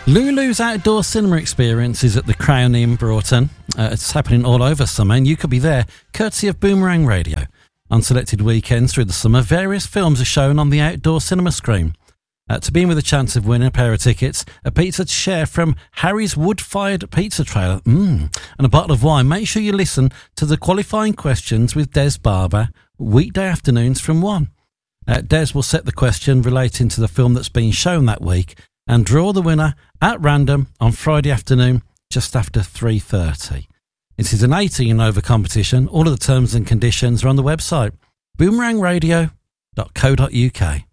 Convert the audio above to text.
Lulu's Outdoor Cinema Experience is at the Crown in Broughton. It's happening all over summer, and you could be there, courtesy of Boomerang Radio. On selected weekends through the summer, various films are shown on the outdoor cinema screen. To be in with a chance of winning a pair of tickets, a pizza to share from Harry's wood-fired pizza trailer, and a bottle of wine, make sure you listen to the qualifying questions with Des Barber, weekday afternoons from 1. Des will set the question relating to the film that's been shown that week and draw the winner at random on Friday afternoon just after 3:30. It is an 18 and over competition. All of the terms and conditions are on the website boomerangradio.co.uk.